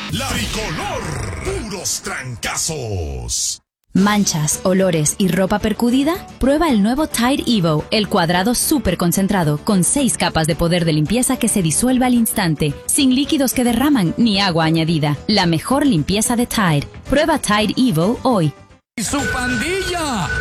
La Tricolor, puros trancazos. ¿Manchas, olores y ropa percudida? Prueba el nuevo Tide Evo, el cuadrado súper concentrado, con 6 capas de poder de limpieza que se disuelve al instante, sin líquidos que derraman ni agua añadida. La mejor limpieza de Tide. Prueba Tide Evo hoy. ¡Su pandilla!